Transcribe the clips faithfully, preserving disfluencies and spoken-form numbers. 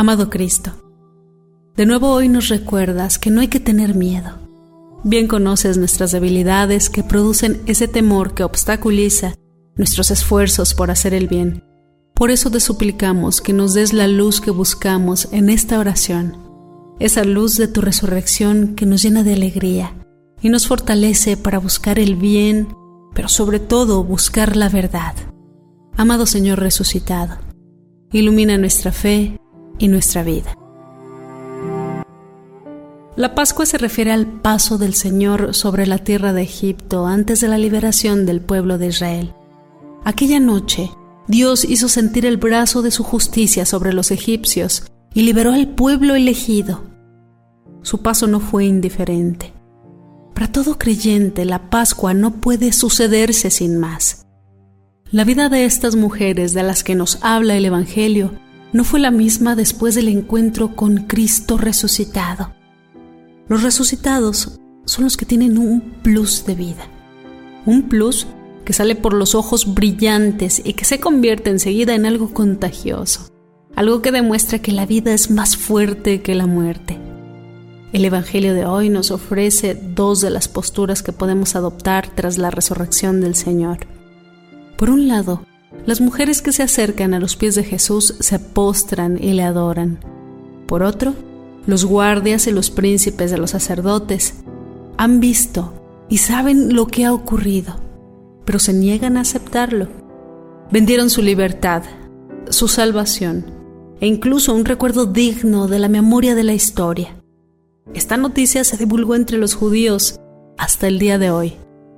Amado Cristo, de nuevo hoy nos recuerdas que no hay que tener miedo. Bien conoces nuestras debilidades que producen ese temor que obstaculiza nuestros esfuerzos por hacer el bien. Por eso te suplicamos que nos des la luz que buscamos en esta oración, esa luz de tu resurrección que nos llena de alegría y nos fortalece para buscar el bien, pero sobre todo buscar la verdad. Amado Señor resucitado, ilumina nuestra fe y nuestra vida. La Pascua se refiere al paso del Señor sobre la tierra de Egipto antes de la liberación del pueblo de Israel. Aquella noche, Dios hizo sentir el brazo de su justicia sobre los egipcios y liberó al pueblo elegido. Su paso no fue indiferente. Para todo creyente, la Pascua no puede sucederse sin más. La vida de estas mujeres de las que nos habla el Evangelio no fue la misma después del encuentro con Cristo resucitado. Los resucitados son los que tienen un plus de vida. Un plus que sale por los ojos brillantes y que se convierte enseguida en algo contagioso. Algo que demuestra que la vida es más fuerte que la muerte. El Evangelio de hoy nos ofrece dos de las posturas que podemos adoptar tras la resurrección del Señor. Por un lado, las mujeres que se acercan a los pies de Jesús se postran y le adoran. Por otro, los guardias y los príncipes de los sacerdotes han visto y saben lo que ha ocurrido, pero se niegan a aceptarlo. Vendieron su libertad, su salvación e incluso un recuerdo digno de la memoria de la historia. Esta noticia se divulgó entre los judíos hasta el día de hoy.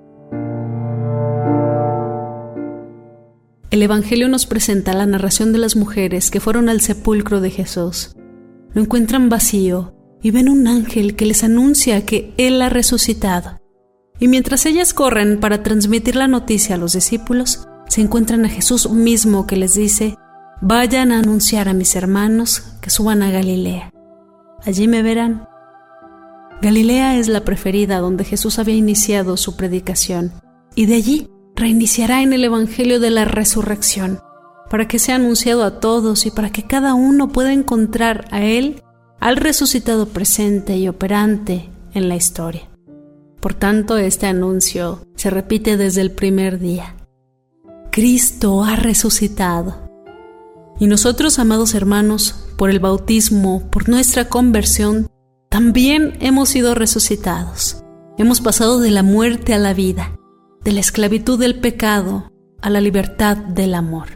El Evangelio nos presenta la narración de las mujeres que fueron al sepulcro de Jesús. Lo encuentran vacío y ven un ángel que les anuncia que Él ha resucitado. Y mientras ellas corren para transmitir la noticia a los discípulos, se encuentran a Jesús mismo que les dice: vayan a anunciar a mis hermanos que suban a Galilea. Allí me verán. Galilea es la preferida donde Jesús había iniciado su predicación, y de allí reiniciará en el Evangelio de la resurrección, para que sea anunciado a todos y para que cada uno pueda encontrar a Él, al resucitado presente y operante en la historia. Por tanto, este anuncio se repite desde el primer día. Cristo ha resucitado. Y nosotros, amados hermanos, por el bautismo, por nuestra conversión, también hemos sido resucitados. Hemos pasado de la muerte a la vida, de la esclavitud del pecado a la libertad del amor.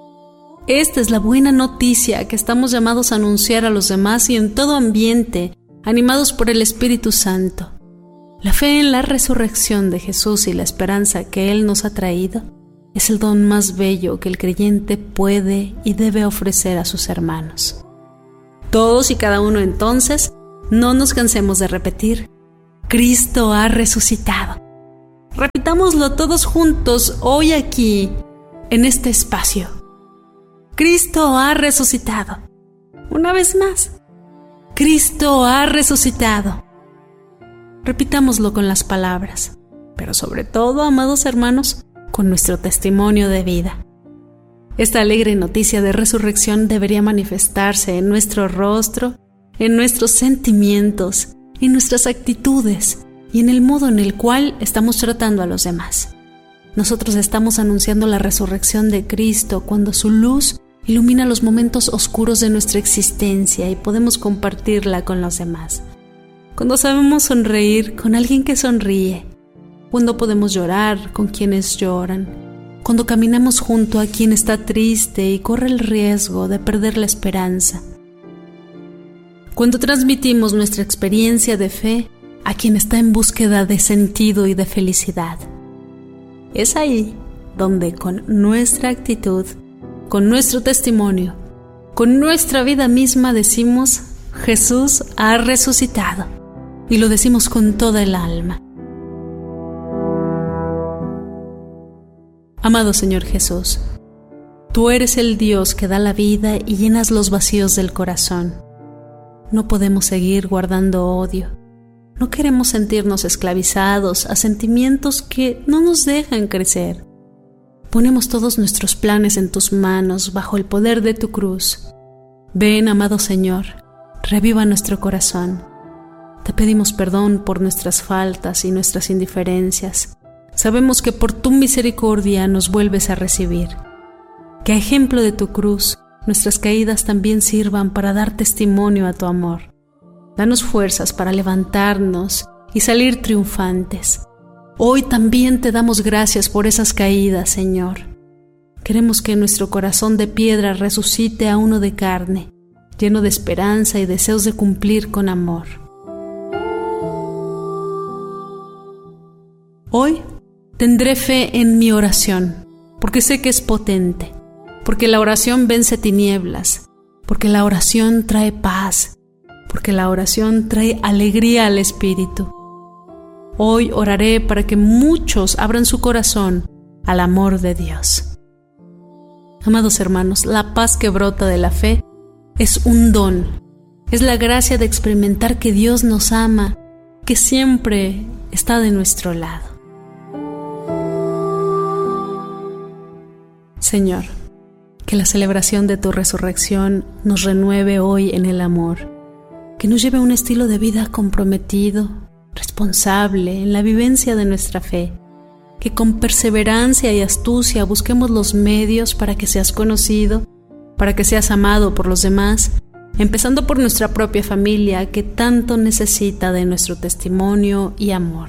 Esta es la buena noticia que estamos llamados a anunciar a los demás y en todo ambiente, animados por el Espíritu Santo. La fe en la resurrección de Jesús y la esperanza que Él nos ha traído es el don más bello que el creyente puede y debe ofrecer a sus hermanos. Todos y cada uno entonces, no nos cansemos de repetir: Cristo ha resucitado. Repitámoslo todos juntos hoy aquí, en este espacio. Cristo ha resucitado. Una vez más. Cristo ha resucitado. Repitámoslo con las palabras, pero sobre todo, amados hermanos, con nuestro testimonio de vida. Esta alegre noticia de resurrección debería manifestarse en nuestro rostro, en nuestros sentimientos, en nuestras actitudes y en el modo en el cual estamos tratando a los demás. Nosotros estamos anunciando la resurrección de Cristo cuando su luz ilumina los momentos oscuros de nuestra existencia y podemos compartirla con los demás. Cuando sabemos sonreír con alguien que sonríe, cuando podemos llorar con quienes lloran, cuando caminamos junto a quien está triste y corre el riesgo de perder la esperanza, cuando transmitimos nuestra experiencia de fe a quien está en búsqueda de sentido y de felicidad. Es ahí donde con nuestra actitud, con nuestro testimonio, con nuestra vida misma decimos: Jesús ha resucitado, y lo decimos con toda el alma. Amado Señor Jesús, tú eres el Dios que da la vida y llenas los vacíos del corazón. No podemos seguir guardando odio. No queremos sentirnos esclavizados a sentimientos que no nos dejan crecer. Ponemos todos nuestros planes en tus manos bajo el poder de tu cruz. Ven, amado Señor, reviva nuestro corazón. Te pedimos perdón por nuestras faltas y nuestras indiferencias. Sabemos que por tu misericordia nos vuelves a recibir. Que a ejemplo de tu cruz, nuestras caídas también sirvan para dar testimonio a tu amor. Danos fuerzas para levantarnos y salir triunfantes. Hoy también te damos gracias por esas caídas, Señor. Queremos que nuestro corazón de piedra resucite a uno de carne, lleno de esperanza y deseos de cumplir con amor. Hoy tendré fe en mi oración, porque sé que es potente, porque la oración vence tinieblas, porque la oración trae paz, porque la oración trae alegría al espíritu. Hoy oraré para que muchos abran su corazón al amor de Dios. Amados hermanos, la paz que brota de la fe es un don, es la gracia de experimentar que Dios nos ama, que siempre está de nuestro lado. Señor, que la celebración de tu resurrección nos renueve hoy en el amor, que nos lleve a un estilo de vida comprometido, responsable en la vivencia de nuestra fe, que con perseverancia y astucia busquemos los medios para que seas conocido, para que seas amado por los demás, empezando por nuestra propia familia que tanto necesita de nuestro testimonio y amor.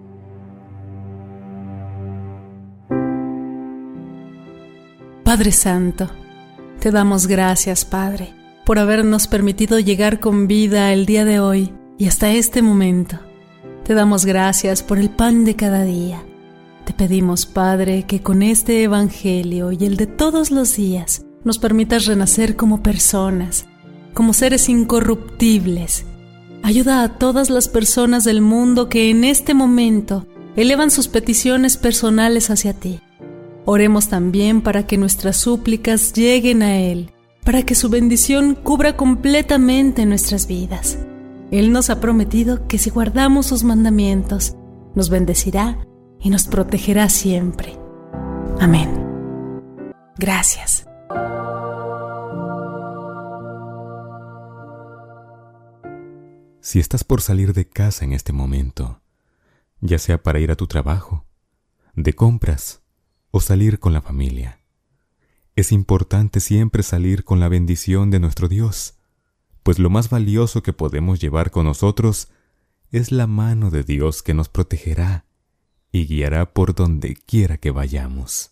Padre Santo, te damos gracias, Padre, por habernos permitido llegar con vida el día de hoy y hasta este momento. Te damos gracias por el pan de cada día. Te pedimos, Padre, que con este Evangelio y el de todos los días nos permitas renacer como personas, como seres incorruptibles. Ayuda a todas las personas del mundo que en este momento elevan sus peticiones personales hacia ti. Oremos también para que nuestras súplicas lleguen a Él, para que su bendición cubra completamente nuestras vidas. Él nos ha prometido que si guardamos sus mandamientos, nos bendecirá y nos protegerá siempre. Amén. Gracias. Si estás por salir de casa en este momento, ya sea para ir a tu trabajo, de compras o salir con la familia, es importante siempre salir con la bendición de nuestro Dios, pues lo más valioso que podemos llevar con nosotros es la mano de Dios que nos protegerá y guiará por donde quiera que vayamos.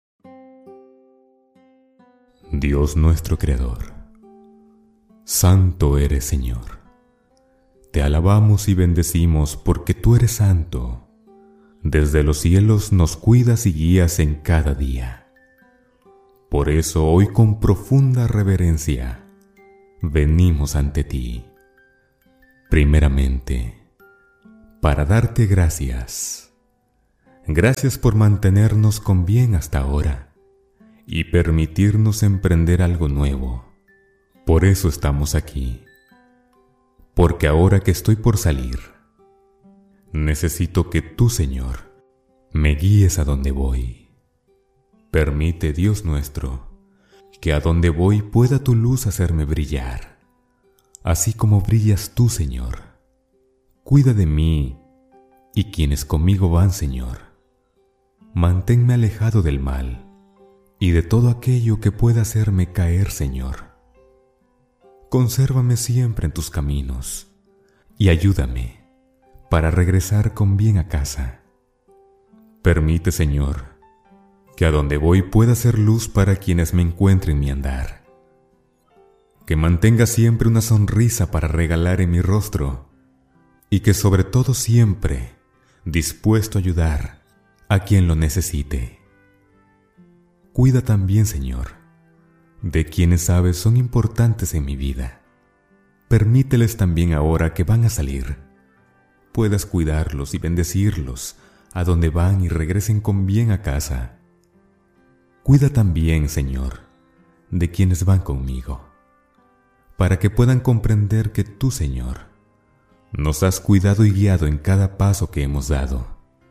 Dios nuestro Creador, santo eres, Señor. Te alabamos y bendecimos porque tú eres santo. Desde los cielos nos cuidas y guías en cada día. Por eso hoy con profunda reverencia venimos ante ti. Primeramente, para darte gracias. Gracias por mantenernos con bien hasta ahora y permitirnos emprender algo nuevo. Por eso estamos aquí. Porque ahora que estoy por salir, necesito que tú, Señor, me guíes a donde voy. Permite, Dios nuestro, que a donde voy pueda tu luz hacerme brillar, así como brillas tú, Señor. Cuida de mí y quienes conmigo van, Señor. Manténme alejado del mal y de todo aquello que pueda hacerme caer, Señor. Consérvame siempre en tus caminos y ayúdame para regresar con bien a casa. Permite, Señor, que a donde voy pueda ser luz para quienes me encuentren mi andar. Que mantenga siempre una sonrisa para regalar en mi rostro y que sobre todo siempre dispuesto a ayudar a quien lo necesite. Cuida también, Señor, de quienes sabes son importantes en mi vida. Permíteles también ahora que van a salir, puedas cuidarlos y bendecirlos a donde van y regresen con bien a casa. Cuida también, Señor, de quienes van conmigo, para que puedan comprender que tú, Señor, nos has cuidado y guiado en cada paso que hemos dado.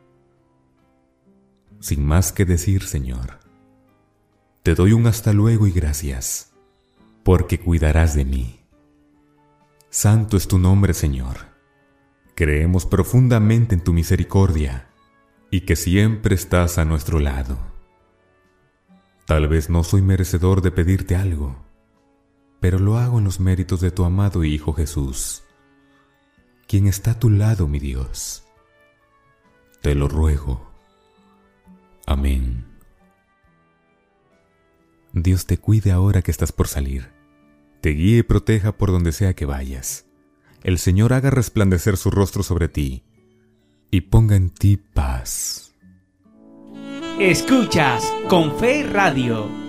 Sin más que decir, Señor, te doy un hasta luego y gracias, porque cuidarás de mí. Santo es tu nombre, Señor. Creemos profundamente en tu misericordia y que siempre estás a nuestro lado. Tal vez no soy merecedor de pedirte algo, pero lo hago en los méritos de tu amado Hijo Jesús, quien está a tu lado, mi Dios. Te lo ruego. Amén. Dios te cuide ahora que estás por salir. Te guíe y proteja por donde sea que vayas. El Señor haga resplandecer su rostro sobre ti y ponga en ti paz. Escuchas Con Fe Radio.